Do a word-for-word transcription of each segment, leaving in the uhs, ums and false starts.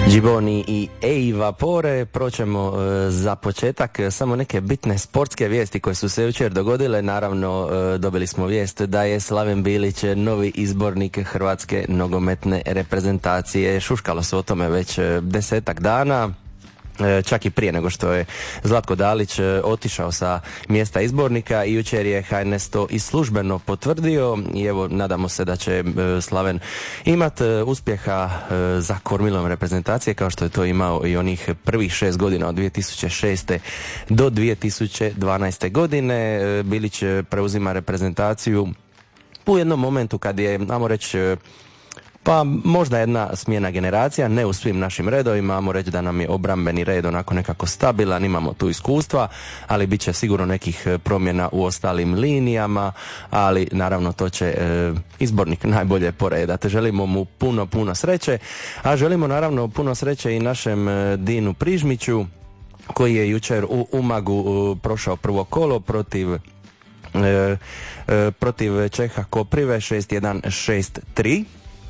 Giboni i Ei Vapore. Proćemo e, za početak samo neke bitne sportske vijesti koje su se jučer dogodile. Naravno, e, dobili smo vijest da je Slaven Bilić novi izbornik Hrvatske nogometne reprezentacije. Šuškalo se o tome već desetak dana. Čak i prije nego što je Zlatko Dalić otišao sa mjesta izbornika i jučer je H N S to i službeno potvrdio i evo nadamo se da će Slaven imat uspjeha za kormilom reprezentacije kao što je to imao i onih prvih šest godina od dvije tisuće šeste do dvije tisuće dvanaeste godine. Bilić preuzima reprezentaciju u jednom momentu kad je, ajmo reći, pa možda jedna smjena generacija, ne u svim našim redovima, ajmo reći da nam je obrambeni red onako nekako stabilan, imamo tu iskustva, ali bit će sigurno nekih promjena u ostalim linijama, ali naravno to će e, izbornik najbolje poredati. Želimo mu puno, puno sreće, a želimo naravno puno sreće i našem e, Dinu Prižmiću, koji je jučer u Umagu e, prošao prvo kolo protiv e, e, protiv Čeha Koprive šest jedan šest tri.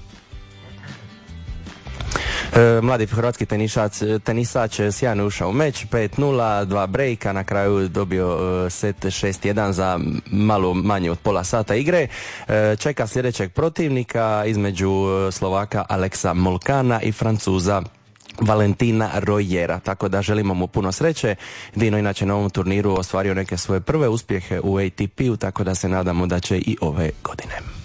E, mladi hrvatski tenisač, tenisač sjajno ušao u meč, pet nula, dva brejka, na kraju dobio e, set šest jedan za malo manje od pola sata igre. E, čeka sljedećeg protivnika između Slovaka Aleksa Molkana i Francuza Valentina Rojera, tako da želimo mu puno sreće. Dino inače na ovom turniru ostvario neke svoje prve uspjehe u A T P-u, tako da se nadamo da će i ove godine.